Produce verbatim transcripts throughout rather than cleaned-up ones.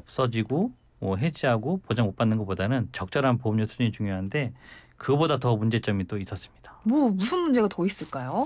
없어지고 뭐 해지하고 보장 못 받는 것보다는 적절한 보험료 수준이 중요한데 그거보다 더 문제점이 또 있었습니다. 뭐 무슨 문제가 더 있을까요?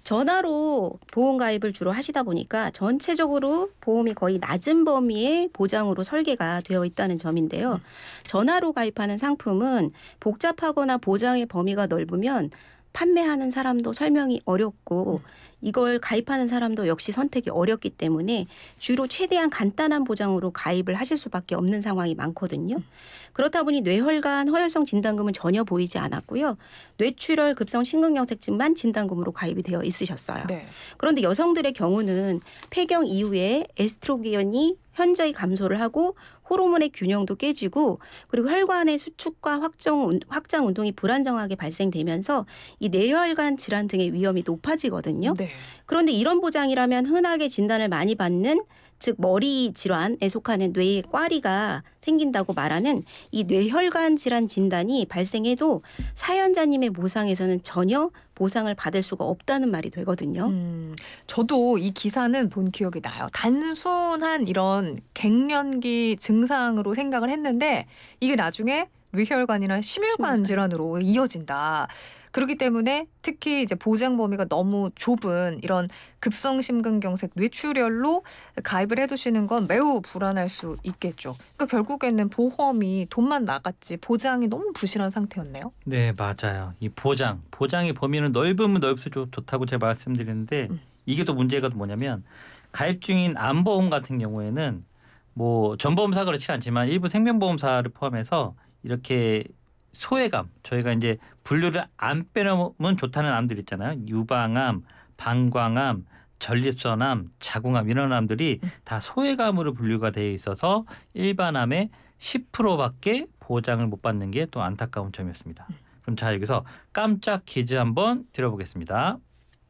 전화로 보험 가입을 주로 하시다 보니까 전체적으로 보험이 거의 낮은 범위의 보장으로 설계가 되어 있다는 점인데요. 전화로 가입하는 상품은 복잡하거나 보장의 범위가 넓으면 판매하는 사람도 설명이 어렵고 이걸 가입하는 사람도 역시 선택이 어렵기 때문에 주로 최대한 간단한 보장으로 가입을 하실 수밖에 없는 상황이 많거든요. 그렇다 보니 뇌혈관 허혈성 진단금은 전혀 보이지 않았고요. 뇌출혈 급성 심근경색증만 진단금으로 가입이 되어 있으셨어요. 네. 그런데 여성들의 경우는 폐경 이후에 에스트로겐이 현저히 감소를 하고 호르몬의 균형도 깨지고 그리고 혈관의 수축과 확정, 확장 운동이 불안정하게 발생되면서 이 뇌혈관 질환 등의 위험이 높아지거든요. 네. 그런데 이런 보장이라면 흔하게 진단을 많이 받는 즉 머리 질환에 속하는 뇌의 꽈리가 생긴다고 말하는 이 뇌혈관 질환 진단이 발생해도 사연자님의 보상에서는 전혀 보상을 받을 수가 없다는 말이 되거든요. 음, 저도 이 기사는 본 기억이 나요. 단순한 이런 갱년기 증상으로 생각을 했는데 이게 나중에 뇌혈관이나 심혈관 질환으로 이어진다. 그렇기 때문에 특히 이제 보장 범위가 너무 좁은 이런 급성 심근경색 뇌출혈로 가입을 해두시는 건 매우 불안할 수 있겠죠. 그러니까 결국에는 보험이 돈만 나갔지 보장이 너무 부실한 상태였네요. 네, 맞아요. 이 보장, 보장의 범위는 넓으면 넓을수록 좋다고 제가 말씀드리는데 음. 이게 또 문제가 뭐냐면 가입 중인 암보험 같은 경우에는 뭐 전보험사 그렇지 않지만 일부 생명보험사를 포함해서 이렇게 소외감, 저희가 이제 분류를 안 빼놓으면 좋다는 암들 있잖아요. 유방암, 방광암, 전립선암, 자궁암 이런 암들이 다 소외감으로 분류가 되어 있어서 일반암의 십 퍼센트밖에 보장을 못 받는 게 또 안타까운 점이었습니다. 그럼 자 여기서 깜짝 퀴즈 한번 드려보겠습니다.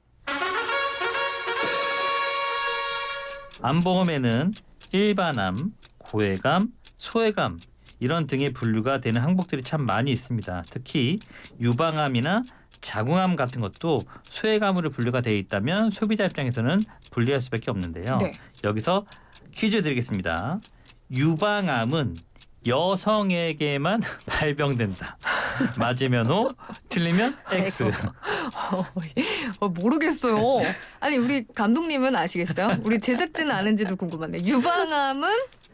암보험에는 일반암, 고해감, 소해감 이런 등의 분류가 되는 항목들이 참 많이 있습니다. 특히 유방암이나 자궁암 같은 것도 소외감으로 분류가 되어 있다면 소비자 입장에서는 분리할 수밖에 없는데요. 네. 여기서 퀴즈 드리겠습니다. 유방암은 여성에게만 발병된다. 맞으면 O, 틀리면 X. 어, 모르겠어요. 아니 우리 감독님은 아시겠어요? 우리 제작진은 아는지도 궁금한데 유방암은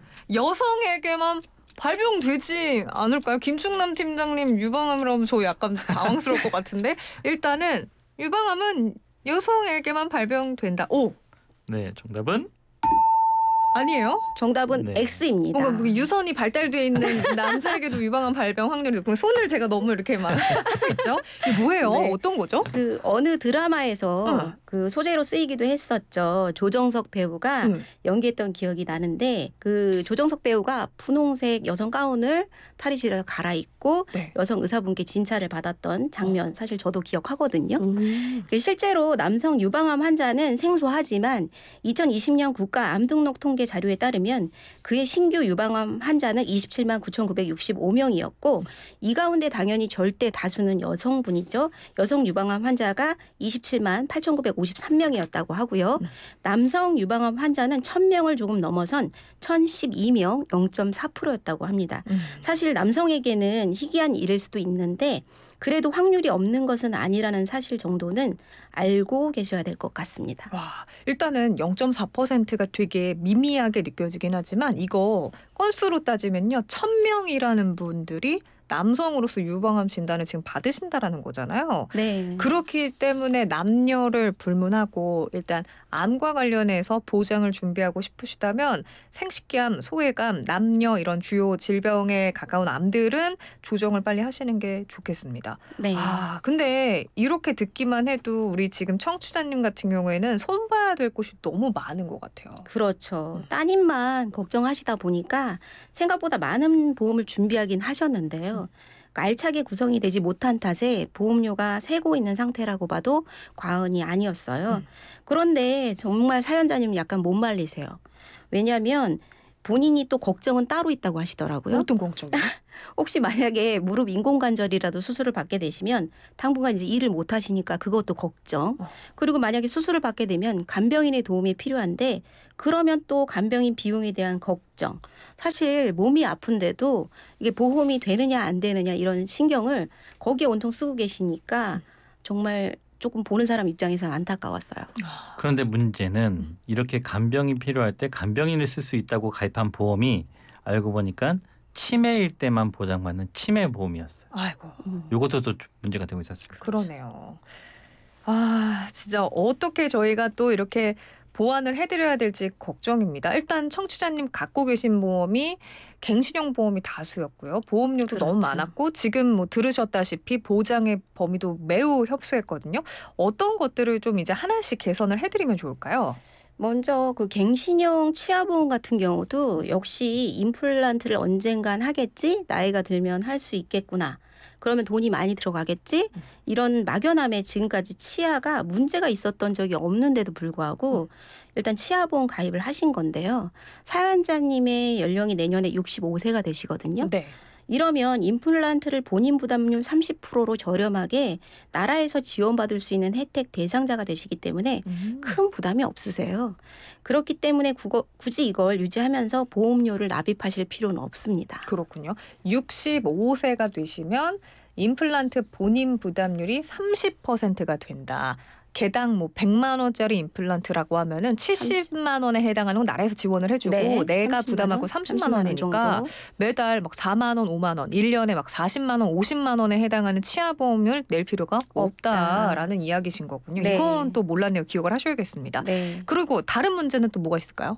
여성에게만 발병되지 않을까요? 김충남 팀장님 유방암이라면 저 약간 당황스러울 것 같은데 일단은 유방암은 여성에게만 발병된다. 오! 네, 정답은 아니에요? 정답은 네. X입니다. 뭔가 뭐 유선이 발달돼 있는 남자에게도 유방암 발병 확률이 높고 손을 제가 너무 이렇게 막 하고 있죠. 이게 뭐예요? 네. 어떤 거죠? 그 어느 드라마에서 어. 그 소재로 쓰이기도 했었죠. 조정석 배우가 음. 연기했던 기억이 나는데 그 조정석 배우가 분홍색 여성 가운을 탈의실에서 갈아입고 네. 여성 의사분께 진찰을 받았던 장면 사실 저도 기억하거든요. 음. 실제로 남성 유방암 환자는 생소하지만 이천이십 년 국가 암등록 통계 자료에 따르면 그의 신규 유방암 환자는 이십칠만 구천구백육십오 명이었고 이 가운데 당연히 절대 다수는 여성분이죠. 여성 유방암 환자가 이십칠만 팔천구백오십삼 명이었다고 하고요. 남성 유방암 환자는 천 명을 조금 넘어선 천십이 명 영 점 사 퍼센트였다고 합니다. 음. 사실 남성에게는 희귀한 일일 수도 있는데 그래도 확률이 없는 것은 아니라는 사실 정도는 알고 계셔야 될 것 같습니다. 와, 일단은 영 점 사 퍼센트가 되게 미미하게 느껴지긴 하지만 이거 건수로 따지면요. 천 명이라는 분들이 남성으로서 유방암 진단을 지금 받으신다라는 거잖아요. 네. 그렇기 때문에 남녀를 불문하고 일단 암과 관련해서 보장을 준비하고 싶으시다면 생식기암, 소외감, 남녀 이런 주요 질병에 가까운 암들은 조정을 빨리 하시는 게 좋겠습니다. 네. 아, 근데 이렇게 듣기만 해도 우리 지금 청취자님 같은 경우에는 손봐야 될 곳이 너무 많은 것 같아요. 그렇죠. 따님만 걱정하시다 보니까 생각보다 많은 보험을 준비하긴 하셨는데요. 그러니까 알차게 구성이 되지 못한 탓에 보험료가 새고 있는 상태라고 봐도 과언이 아니었어요. 음. 그런데 정말 사연자님은 약간 못 말리세요. 왜냐하면 본인이 또 걱정은 따로 있다고 하시더라고요. 어떤 걱정이요? 혹시 만약에 무릎 인공관절이라도 수술을 받게 되시면 당분간 이제 일을 못 하시니까 그것도 걱정. 어. 그리고 만약에 수술을 받게 되면 간병인의 도움이 필요한데 그러면 또 간병인 비용에 대한 걱정. 사실 몸이 아픈데도 이게 보험이 되느냐 안 되느냐 이런 신경을 거기에 온통 쓰고 계시니까 정말 조금 보는 사람 입장에서는 안타까웠어요. 그런데 문제는 이렇게 간병이 필요할 때 간병인을 쓸 수 있다고 가입한 보험이 알고 보니까 치매일 때만 보장받는 치매 보험이었어요. 아이고. 음. 이것도 또 문제가 되고 있었습니다. 그러네요. 아, 진짜 어떻게 저희가 또 이렇게 보완을 해드려야 될지 걱정입니다. 일단 청취자님 갖고 계신 보험이 갱신형 보험이 다수였고요. 보험료도 그렇죠. 너무 많았고 지금 뭐 들으셨다시피 보장의 범위도 매우 협소했거든요. 어떤 것들을 좀 이제 하나씩 개선을 해드리면 좋을까요? 먼저 그 갱신형 치아보험 같은 경우도 역시 임플란트를 언젠간 하겠지? 나이가 들면 할 수 있겠구나. 그러면 돈이 많이 들어가겠지? 이런 막연함에 지금까지 치아가 문제가 있었던 적이 없는데도 불구하고 일단 치아보험 가입을 하신 건데요. 사연자님의 연령이 내년에 육십오 세가 되시거든요. 네. 이러면 임플란트를 본인 부담률 삼십 퍼센트로 저렴하게 나라에서 지원받을 수 있는 혜택 대상자가 되시기 때문에 음. 큰 부담이 없으세요. 그렇기 때문에 국어, 굳이 이걸 유지하면서 보험료를 납입하실 필요는 없습니다. 그렇군요. 육십오 세가 되시면 임플란트 본인 부담률이 삼십 퍼센트가 된다. 개당 뭐 백만 원짜리 임플란트라고 하면은 칠십만 원에 해당하는 건 나라에서 지원을 해주고 네, 내가 삼십만 부담하고 원, 삼십만 삼십만 원 원이니까 정도. 매달 막 사만 원, 오만 원, 일 년에 막 사십만 원, 오십만 원에 해당하는 치아보험을 낼 필요가 없다라는 이야기신 거군요. 네. 이건 또 몰랐네요. 기억을 하셔야겠습니다. 네. 그리고 다른 문제는 또 뭐가 있을까요?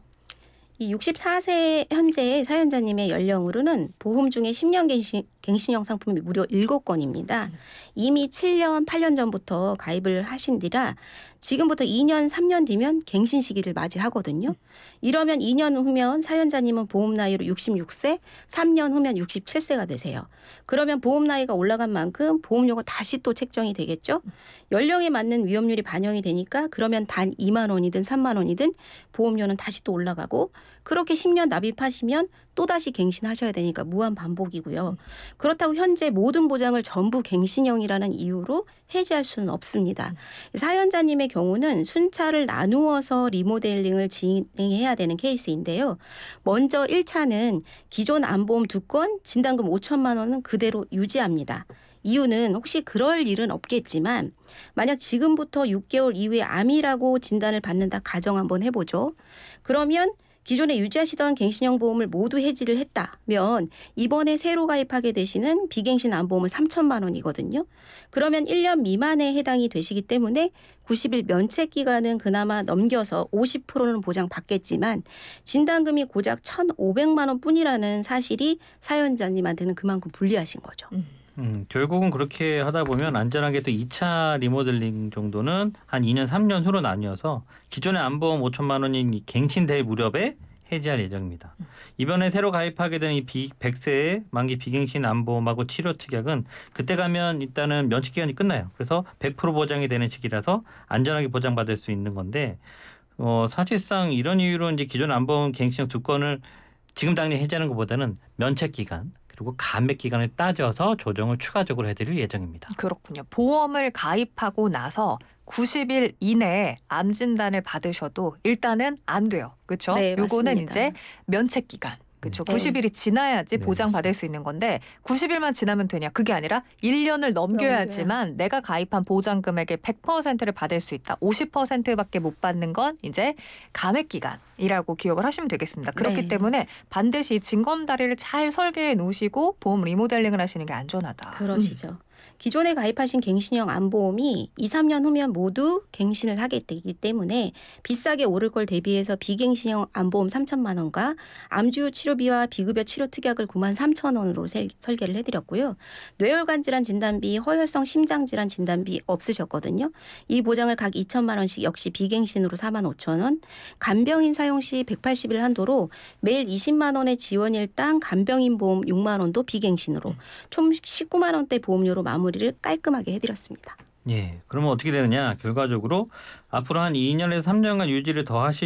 이 육십사 세 현재 사연자님의 연령으로는 보험 중에 십 년 갱신, 갱신형 상품이 무려 일곱 건입니다. 이미 칠 년, 팔 년 전부터 가입을 하신 뒤라 지금부터 이 년, 삼 년 뒤면 갱신 시기를 맞이하거든요. 이러면 이 년 후면 사연자님은 보험 나이로 육십육 세, 삼 년 후면 육십칠 세가 되세요. 그러면 보험 나이가 올라간 만큼 보험료가 다시 또 책정이 되겠죠. 연령에 맞는 위험률이 반영이 되니까 그러면 단 이만 원이든 삼만 원이든 보험료는 다시 또 올라가고 그렇게 십 년 납입하시면 또다시 갱신하셔야 되니까 무한 반복이고요. 그렇다고 현재 모든 보장을 전부 갱신형이라는 이유로 해지할 수는 없습니다. 사연자님의 경우는 순차를 나누어서 리모델링을 진행해야 되는 케이스인데요. 먼저 일 차는 기존 암보험 두 건, 진단금 오천만 원은 그대로 유지합니다. 이유는 혹시 그럴 일은 없겠지만 만약 지금부터 육 개월 이후에 암이라고 진단을 받는다 가정 한번 해보죠. 그러면 기존에 유지하시던 갱신형 보험을 모두 해지를 했다면 이번에 새로 가입하게 되시는 비갱신 암보험은 삼천만 원이거든요. 그러면 일 년 미만에 해당이 되시기 때문에 구십 일 면책 기간은 그나마 넘겨서 오십 퍼센트는 보장받겠지만 진단금이 고작 천오백만 원뿐이라는 사실이 사연자님한테는 그만큼 불리하신 거죠. 음. 음, 결국은 그렇게 하다 보면 안전하게 또 이 차 리모델링 정도는 한 이 년, 삼 년 후로 나뉘어서 기존의 암보험 오천만 원인 이 갱신될 무렵에 해지할 예정입니다. 이번에 새로 가입하게 된 이 백 세의 만기 비갱신 암보험하고 치료 특약은 그때 가면 일단은 면책 기간이 끝나요. 그래서 백 퍼센트 보장이 되는 시기라서 안전하게 보장받을 수 있는 건데 어, 사실상 이런 이유로 이제 기존 암보험 갱신형 두 건을 지금 당장 해지하는 것보다는 면책 기간 그리고 감액 기간을 따져서 조정을 추가적으로 해드릴 예정입니다. 그렇군요. 보험을 가입하고 나서 구십 일 이내에 암 진단을 받으셔도 일단은 안 돼요. 그렇죠? 네, 요거는 맞습니다. 이제 면책 기간. 그렇죠. 네. 구십 일이 지나야지 네, 보장받을 수 있는 건데 구십 일만 지나면 되냐? 그게 아니라 일 년을 넘겨야지만 내가 가입한 보장 금액의 백 퍼센트를 받을 수 있다. 오십 퍼센트밖에 못 받는 건 이제 감액 기간이라고 기억을 하시면 되겠습니다. 그렇기 네. 때문에 반드시 징검다리를 잘 설계해 놓으시고 보험 리모델링을 하시는 게 안전하다. 그러시죠. 기존에 가입하신 갱신형 암보험이 이, 삼 년 후면 모두 갱신을 하게 되기 때문에 비싸게 오를 걸 대비해서 비갱신형 암보험 삼천만 원과 암주요 치료비와 비급여 치료 특약을 구만 삼천 원으로 세, 설계를 해드렸고요. 뇌혈관 질환 진단비, 허혈성 심장 질환 진단비 없으셨거든요. 이 보장을 각 이천만 원씩 역시 비갱신으로 사만 오천 원, 간병인 사용 시 백팔십 일 한도로 매일 이십만 원의 지원일당 간병인 보험 육만 원도 비갱신으로 총 십구만 원대 보험료로 마무리를 깔끔하게 해드렸습니다. 예, 그러면 어떻게 되느냐? 결과적으로 앞으로 한 이 년에서 삼 년간 유지를 더 하실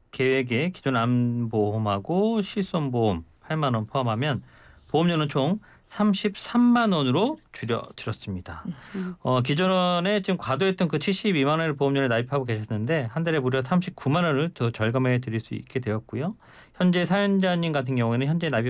계획에 기존 암보험하고 실손보험 팔만 원 포함하면 보험료는 총 삼십삼만 원으로 줄여드렸습니다. 음. 어, 기존에 지금 과도했던 그 칠십이만 원을 보험료를 납입하고 계셨는데 한 달에 무려 삼십구만 원을 더 절감해 드릴 수 있게 되었고요. 현재 사연자님 같은 경우에는 현재 납입